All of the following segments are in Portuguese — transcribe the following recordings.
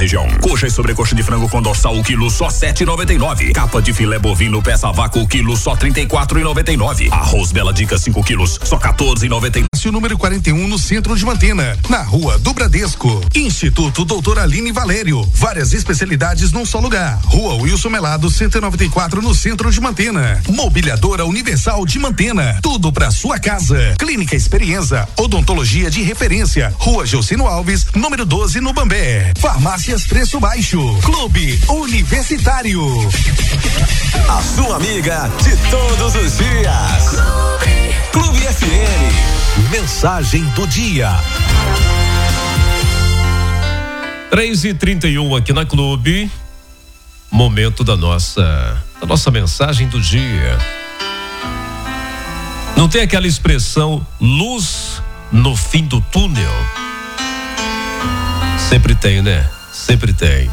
região. Coxa e sobrecoxa de frango com dorsal, o quilo só 7,99. Capa de filé bovino peça a vácuo, o quilo só 34,99. Arroz Bela Dica 5 quilos, só 14,99. O número 41 no centro de Mantena, na Rua do Bradesco. Instituto Doutora Aline Valério, várias especialidades num só lugar. Rua Wilson Melado 194 no centro de Mantena. Mobiliadora Universal de Mantena, tudo pra sua casa. Clínica Experiência, odontologia de referência. Rua Gelsino Alves, número 12 no Bambé. Farmácias Preço Baixo. Clube Universitário. A sua amiga de todos os dias. Clube FM. Mensagem do dia. 3h31 aqui na Clube. Momento da nossa mensagem do dia. Não tem aquela expressão luz no fim do túnel? Sempre tem, né? Sempre tem.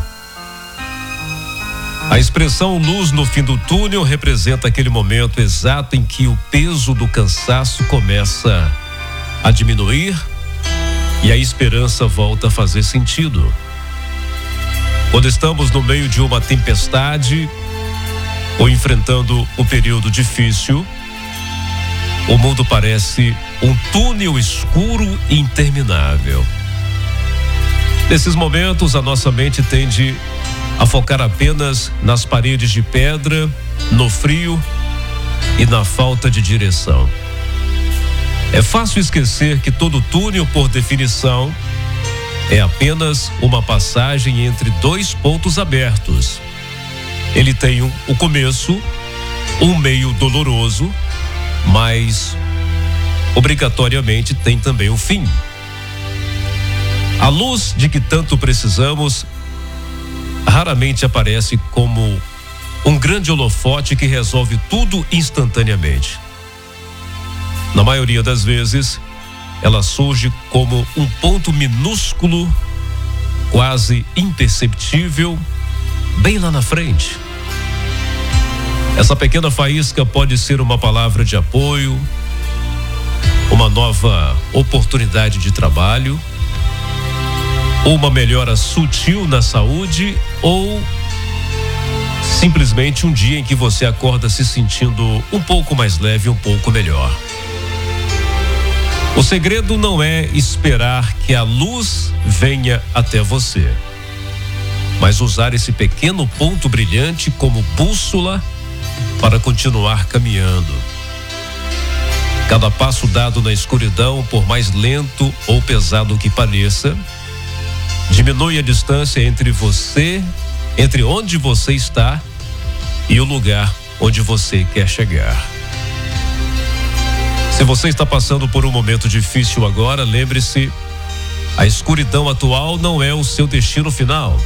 A expressão luz no fim do túnel representa aquele momento exato em que o peso do cansaço começa a diminuir e a esperança volta a fazer sentido. Quando estamos no meio de uma tempestade ou enfrentando um período difícil, o mundo parece um túnel escuro e interminável. Nesses momentos, a nossa mente tende a focar apenas nas paredes de pedra, no frio e na falta de direção. É fácil esquecer que todo túnel, por definição, é apenas uma passagem entre dois pontos abertos. Ele tem o começo, um meio doloroso, mas obrigatoriamente tem também um fim. A luz de que tanto precisamos raramente aparece como um grande holofote que resolve tudo instantaneamente. Na maioria das vezes, ela surge como um ponto minúsculo, quase imperceptível, bem lá na frente. Essa pequena faísca pode ser uma palavra de apoio, uma nova oportunidade de trabalho, ou uma melhora sutil na saúde, ou simplesmente um dia em que você acorda se sentindo um pouco mais leve, um pouco melhor. O segredo não é esperar que a luz venha até você, mas usar esse pequeno ponto brilhante como bússola para continuar caminhando. Cada passo dado na escuridão, por mais lento ou pesado que pareça, diminui a distância entre onde você está e o lugar onde você quer chegar. Se você está passando por um momento difícil agora, lembre-se, a escuridão atual não é o seu destino final.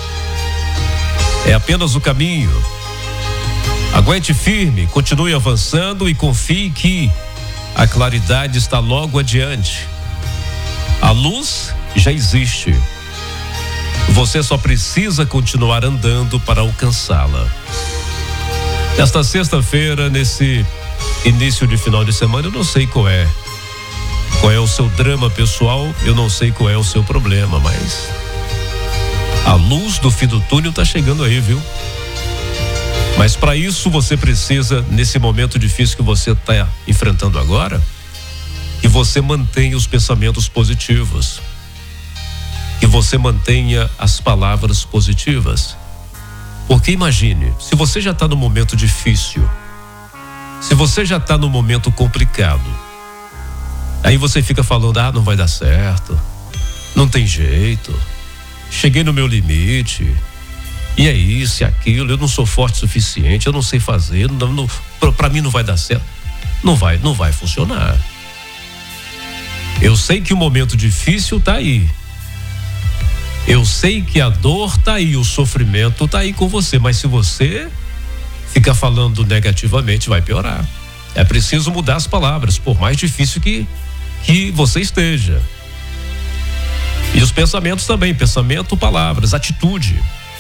É apenas o caminho. Aguente firme, continue avançando e confie que a claridade está logo adiante. A luz já existe. Você só precisa continuar andando para alcançá-la. Esta sexta-feira, nesse início de final de semana, eu não sei qual é o seu drama pessoal, eu não sei qual é o seu problema, mas a luz do fim do túnel está chegando aí, viu? Mas para isso você precisa, nesse momento difícil que você está enfrentando agora, que você mantenha os pensamentos positivos, que você mantenha as palavras positivas. Porque imagine, se você já está no momento difícil, se você já está no momento complicado, aí você fica falando, não vai dar certo, não tem jeito, cheguei no meu limite, e é isso e aquilo, eu não sou forte o suficiente, eu não sei fazer, para mim não vai dar certo. Não vai funcionar. Eu sei que o momento difícil tá aí. Eu sei que a dor tá aí, o sofrimento tá aí com você, mas se você ficar falando negativamente, vai piorar. É preciso mudar as palavras, por mais difícil que você esteja. E os pensamentos também, pensamento, palavras, atitude.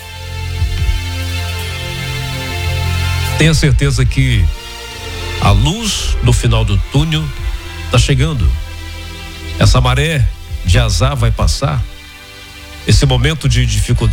Tenha certeza que a luz no final do túnel está chegando. Essa maré de azar vai passar. Esse momento de dificuldade